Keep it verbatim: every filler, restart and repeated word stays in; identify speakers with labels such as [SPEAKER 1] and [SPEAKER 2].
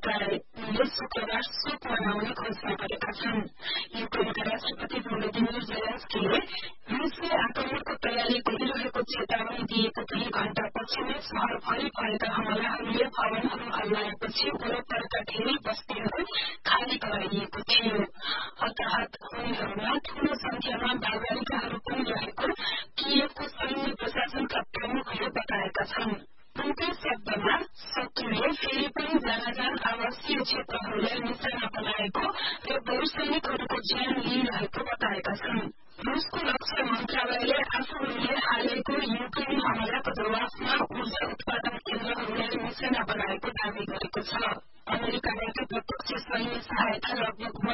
[SPEAKER 1] मन्त्रालयले शुक्रबार शोक मनाउने घोषणा गरेका छन्। युक्रेनका राष्ट्रपति भोलोदिमिर जेलेन्स्कीले रुसले आक्रमणको तयारी गरिरहेको चेतावनी दिएको केही घण्टा पछि नै शहरभरि भएका हमलाहरूले भवनहरू हल्लाएपछि वरपरका धेरै बस्तीहरू खाली गराइएको थियो। हताहत हुनेहरूमा ठूलो संख्यामा बालबालिकाहरू पनि रहेको कियवको सैन्य प्रशासनका प्रमुखले बताएका छन्। उनकै शब्दमा शत्रुले फेरि पनि जानाजान आवासीय क्षेत्रहरूलाई निशाना बनाएको र बहुसैनिकहरूको ज्यान लिइरहेको बताएका छन्। रुसको रक्षा मन्त्रालयले आफूहरूले हालैको युक्रेन हमलाको जवाफमा ऊर्जा उत्पादन केन्द्रहरूलाई निशाना बनाएको दावी गरेको छ। अमेरिकाबाट प्रत्यक्ष सैन्य सहायता लगभग